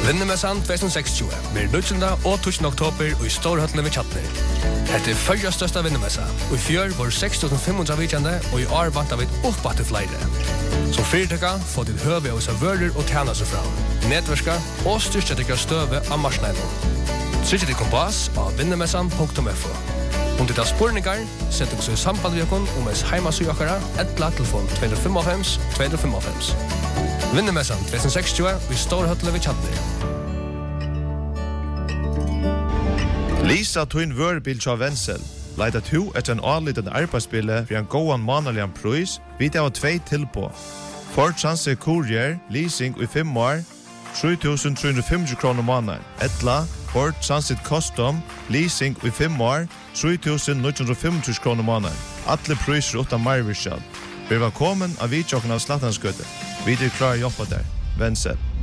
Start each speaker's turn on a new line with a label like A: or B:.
A: Vinnemessan 2026 blir 19. og 20. oktober i Storhøttene ved Kjatner. Dette følger største vinnemessa, og i fjør var 6.500 vidjande, og i år vant vi opp til flere. Så fyrtøkka får til høve hos av vører og tjene seg fram, nedverska og styrkjetikker støve av marsneinen. Trykk til kompass av vinnemessan.fo. Om det er spurningar, sett dere så i samband med dere om ens heimasøkere, telefon 255 255. Vinnemessan 2026 i Storhøttene ved Kjatner.
B: Lisa tøyn vørbil til Vensel. Leida to etter en anliten arbeidsbille for en gåan manalian pris, vidt av 2 tilpå. Ford Transit Courier, leasing i 5 år, 3.350 kroner måneden. Etla, Ford Transit Custom, leasing i 5 år, 3.950 kroner måneden. Alle priser utan marvirskjall. Vi var velkommen av vidtjokken av Slattanskøtte. Vi er klar å jobbe der. Vensel.